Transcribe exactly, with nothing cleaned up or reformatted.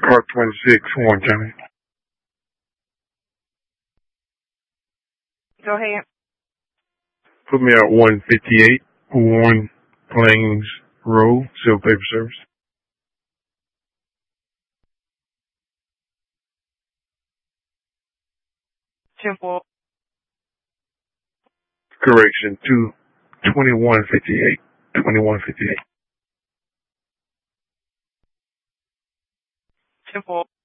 Car twenty-six, Warren County. Go ahead. Put me at one fifty-eight, Warren Plains Road, Seal Paper Service. Temple. Correction, two twenty-one fifty-eight, twenty-one fifty-eight. Temple.